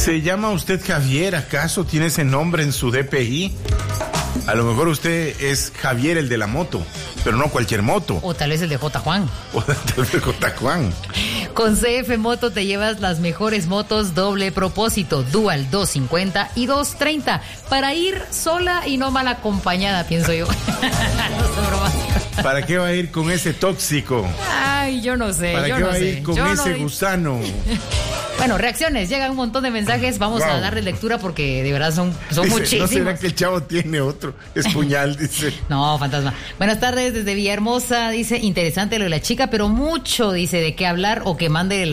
¿Se llama usted Javier, acaso? ¿Tiene ese nombre en su DPI? A lo mejor usted es Javier, el de la moto, pero no cualquier moto. O tal vez el de J. Juan. O tal vez el J. Juan. Con CF Moto te llevas las mejores motos doble propósito, Dual 250 y 230, para ir sola y no mal acompañada, pienso yo. No sé, broma. ¿Para qué va a ir con ese tóxico? Ay, yo no sé. ¿Para qué va a ir con ese gusano? Bueno, reacciones, llegan un montón de mensajes, vamos a darle lectura porque de verdad son dice, muchísimos. ¿No será que el chavo tiene otro? Es puñal, dice. No, fantasma. Buenas tardes desde Villahermosa, dice, interesante lo de la chica, pero mucho, dice, de qué hablar o que mande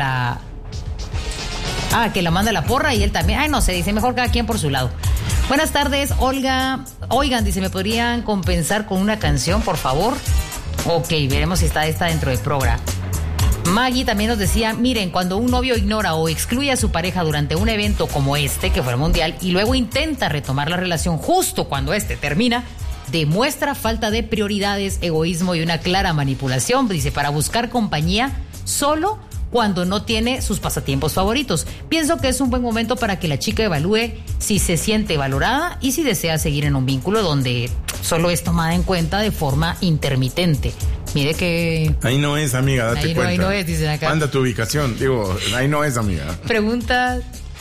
que la mande la porra y él también. Ay, no sé, dice, mejor cada quien por su lado. Buenas tardes, Olga. Oigan, dice, ¿me podrían compensar con una canción, por favor? Ok, veremos si está esta dentro del programa. Maggie también nos decía, miren, cuando un novio ignora o excluye a su pareja durante un evento como este, que fue el mundial, y luego intenta retomar la relación justo cuando este termina, demuestra falta de prioridades, egoísmo y una clara manipulación, dice, para buscar compañía solo cuando no tiene sus pasatiempos favoritos. Pienso que es un buen momento para que la chica evalúe si se siente valorada y si desea seguir en un vínculo donde solo es tomada en cuenta de forma intermitente. Mire que... Ahí no es, amiga, date cuenta. Ahí no es, dicen acá. Manda tu ubicación. Digo, ahí no es, amiga. Pregunta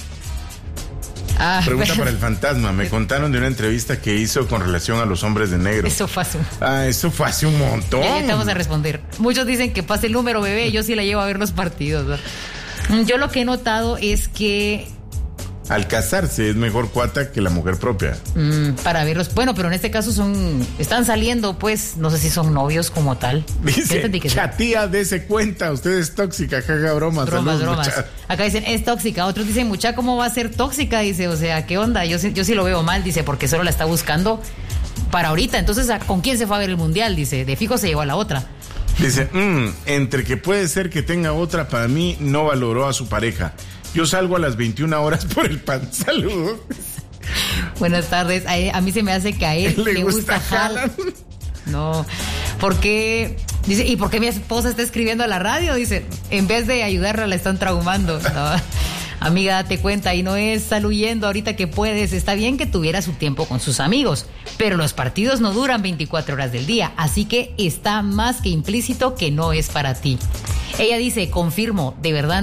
para el fantasma. Me contaron de una entrevista que hizo con relación a los hombres de negro. Eso fue hace eso fue hace un montón. Ya te vamos a responder. Muchos dicen que pase el número, bebé. Yo sí la llevo a ver los partidos, ¿no? Yo lo que he notado es que... Al casarse es mejor cuata que la mujer propia. Para verlos. Bueno, pero en este caso están saliendo, pues, no sé si son novios como tal. Dice, chatía, dese cuenta, usted es tóxica, jaja, bromas. Bromas. Acá dicen, es tóxica. Otros dicen, mucha, ¿cómo va a ser tóxica? Dice, o sea, ¿qué onda? Yo sí lo veo mal, dice, porque solo la está buscando para ahorita. Entonces, ¿con quién se fue a ver el mundial? Dice, de fijo se llevó a la otra. Dice, entre que puede ser que tenga otra, para mí no valoró a su pareja. Yo salgo a las 21 horas por el pan. Saludos. Buenas tardes. A mí se me hace que a él le gusta Haaland. No, porque dice, ¿y por qué mi esposa está escribiendo a la radio? Dice, en vez de ayudarla la están traumando. No. Amiga, date cuenta, y no es sal huyendo ahorita que puedes. Está bien que tuviera su tiempo con sus amigos, pero los partidos no duran 24 horas del día, así que está más que implícito que no es para ti. Ella dice, confirmo, de verdad